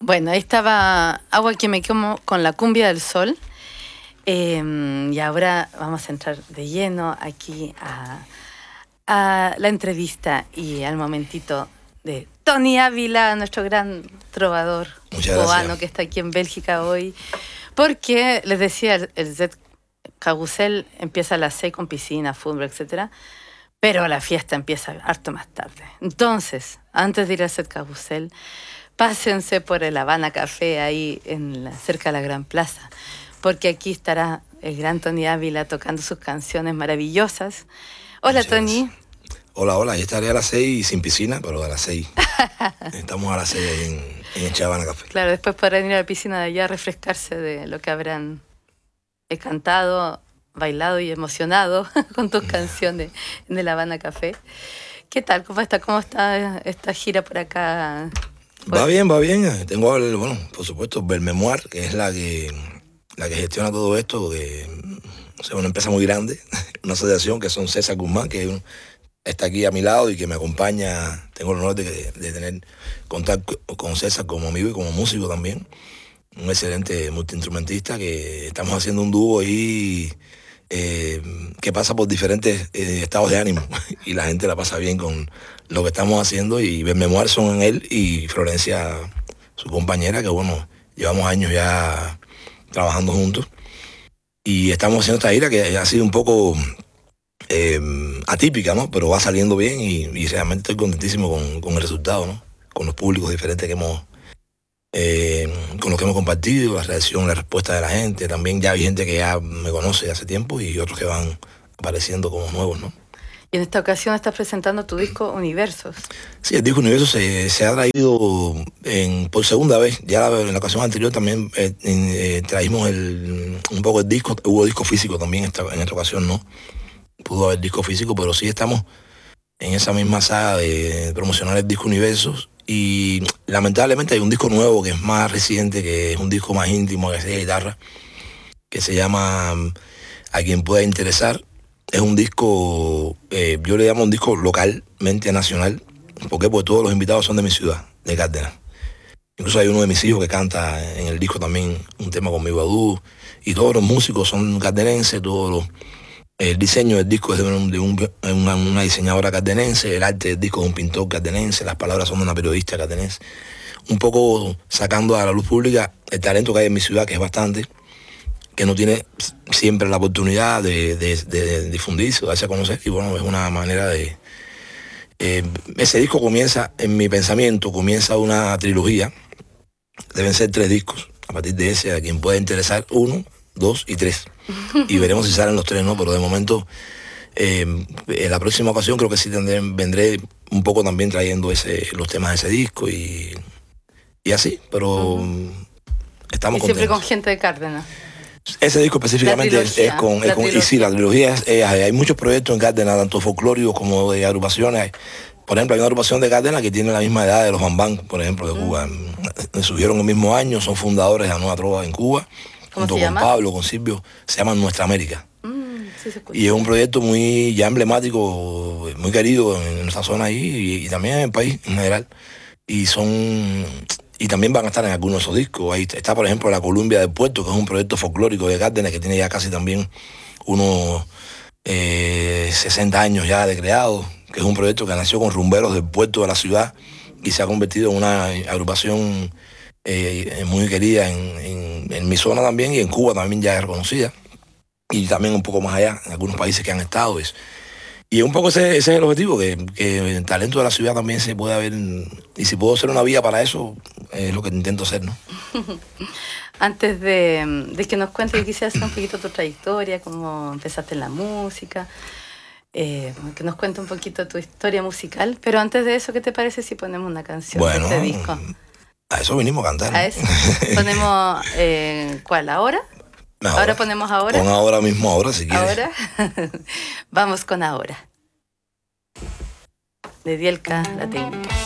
Bueno, ahí estaba Agua que me quemo con la cumbia del sol. Y ahora vamos a entrar de lleno aquí a la entrevista y al momentito de Tony Ávila, nuestro gran trovador cubano que está aquí en Bélgica hoy. Porque les decía, el Zet Carrusel empieza a las 6 con piscina, fútbol, etcétera. Pero la fiesta empieza harto más tarde. Entonces, antes de ir al Zet Carrusel, pásense por el Habana Café ahí cerca de la Gran Plaza, porque aquí estará el gran Tony Ávila tocando sus canciones maravillosas. Hola, muchas Tony. Gracias. Hola, hola, yo estaré a las 6 sin piscina, pero a las 6. Estamos a las 6 en el Habana Café. Claro, después podrán ir a la piscina de allá a refrescarse de lo que habrán cantado, bailado y emocionado con tus canciones en el Habana Café. ¿Qué tal? ¿Cómo está esta gira por acá? Va bien, va bien. Tengo, por supuesto, Belmemoir, que es la que gestiona todo esto, que es una empresa muy grande, una asociación que son César Guzmán, que está aquí a mi lado y que me acompaña. Tengo el honor de tener contacto con César como amigo y como músico también. Un excelente multiinstrumentista, que estamos haciendo un dúo ahí que pasa por diferentes estados de ánimo y la gente la pasa bien con lo que estamos haciendo. Y Belmemoir son él y Florencia, su compañera, que bueno, llevamos años ya trabajando juntos y estamos haciendo esta gira que ha sido un poco atípica, ¿no? Pero va saliendo bien y realmente estoy contentísimo con el resultado, ¿no? Con los públicos diferentes que hemos con los que hemos compartido, la reacción, la respuesta de la gente. También ya hay gente que ya me conoce hace tiempo y otros que van apareciendo como nuevos, ¿no? Y en esta ocasión estás presentando tu disco Universos. Sí, el disco Universos se ha traído por segunda vez. Ya en la ocasión anterior también traímos un poco el disco. Hubo disco físico también en esta ocasión, ¿no? Pudo haber disco físico, pero sí estamos en esa misma saga de promocionar el disco Universos. Y lamentablemente hay un disco nuevo que es más reciente, que es un disco más íntimo, que es de guitarra, que se llama A Quien Pueda Interesar. Es un disco, yo le llamo un disco localmente nacional. ¿Por qué? Porque todos los invitados son de mi ciudad, de Cárdenas. Incluso hay uno de mis hijos que canta en el disco también un tema con mi Badú. Y todos los músicos son cardenenses, el diseño del disco es de una diseñadora cardenense, el arte del disco es de un pintor cardenense, las palabras son de una periodista cardenense. Un poco sacando a la luz pública el talento que hay en mi ciudad, que es bastante, que no tiene siempre la oportunidad de difundirse, de darse a conocer. Y bueno, es una manera de... ese disco comienza, en mi pensamiento, comienza una trilogía. Deben ser 3 discos. A partir de ese, a quien pueda interesar, 1, 2 y 3. Y veremos si salen los 3, ¿no? Pero de momento, en la próxima ocasión creo que sí vendré un poco también trayendo los temas de ese disco y así, pero estamos contentos. Y siempre con gente de Cárdenas. Ese disco específicamente es con y sí, la trilogía hay muchos proyectos en Cárdenas, tanto folclóricos como de agrupaciones. Por ejemplo, hay una agrupación de Cárdenas que tiene la misma edad de los Bambán, por ejemplo, de Cuba. Surgieron el mismo año, son fundadores de la Nueva Trova en Cuba. Junto con Pablo, con Silvio, se llama Nuestra América. Sí, y es un proyecto muy ya emblemático, muy querido en nuestra zona ahí y también en el país en general. Y también van a estar en algunos de esos discos. Ahí está, por ejemplo, La Columbia del Puerto, que es un proyecto folclórico de Cárdenas que tiene ya casi también unos 60 años ya de creado, que es un proyecto que nació con rumberos del puerto de la ciudad y se ha convertido en una agrupación muy querida en mi zona también, y en Cuba también ya es reconocida, y también un poco más allá, en algunos países que han estado. Y un poco ese es el objetivo, que el talento de la ciudad también se pueda ver, y si puedo ser una vía para eso, es lo que intento hacer, ¿no? Antes de que nos cuentes, quisiera hacer un poquito tu trayectoria, cómo empezaste en la música, que nos cuente un poquito tu historia musical, pero antes de eso, ¿qué te parece si ponemos una canción de este disco? A eso vinimos a cantar, ¿no? A eso. Ponemos, ¿cuál? ¿Ahora? Ahora ponemos Ahora. Pon ahora mismo, ahora, si quieres. Ahora. Vamos con Ahora. De Dielka La Técnica.